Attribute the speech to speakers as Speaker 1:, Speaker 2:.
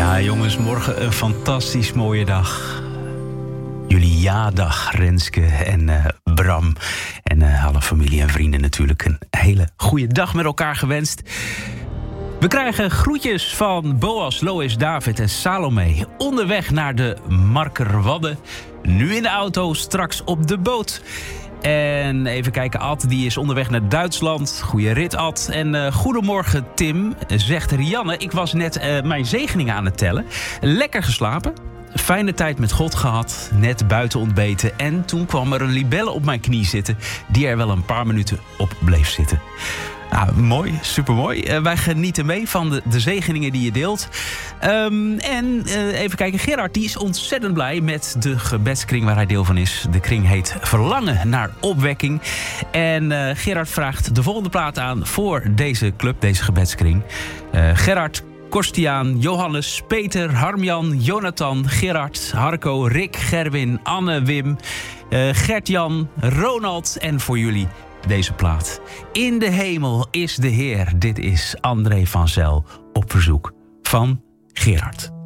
Speaker 1: Ja, jongens, morgen een fantastisch mooie dag. Jullie ja-dag, Renske en Bram. En alle familie en vrienden natuurlijk een hele goede dag met elkaar gewenst. We krijgen groetjes van Boas, Lois, David en Salome. Onderweg naar de Markerwadden. Nu in de auto, straks op de boot. En even kijken, Ad, die is onderweg naar Duitsland. Goeie rit, Ad. En goedemorgen, Tim, zegt Rianne. Ik was net mijn zegeningen aan het tellen. Lekker geslapen. Fijne tijd met God gehad. Net buiten ontbeten. En toen kwam er een libelle op mijn knie zitten, die er wel een paar minuten op bleef zitten. Nou, mooi, supermooi. Wij genieten mee van de zegeningen die je deelt. Even kijken, Gerard die is ontzettend blij met de gebedskring waar hij deel van is. De kring heet Verlangen naar opwekking. En Gerard vraagt de volgende plaat aan voor deze club, deze gebedskring. Gerard, Kostiaan, Johannes, Peter, Harmjan, Jonathan, Gerard, Harco, Rick, Gerwin, Anne, Wim, Gert-Jan, Ronald en voor jullie deze plaat. In de hemel is de Heer. Dit is André van Zel op verzoek van Gerard.